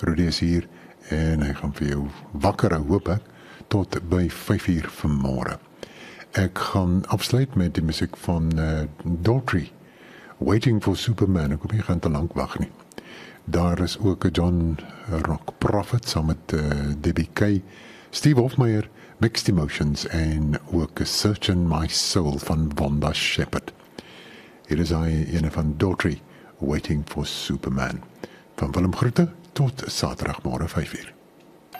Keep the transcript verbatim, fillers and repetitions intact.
Rudy is hier en hy gaan vir jou wakker hou, hoop ek, tot by vyf uur vanmôre. Ek gaan afsluit met die musiek van uh, Daughtry, Waiting for Superman. Ek hoop jy gaan te lank wag nie. Daar is ook John Rock Prophet saam met uh, Debbie Kay, Steve Hofmeyer, Mixed Emotions en ook Searching My Soul van Wanda Shepherd. Hier is hy, ene van Daughtry, Waiting for Superman. Van Willem groete tot Saterdagmôre vyf uur.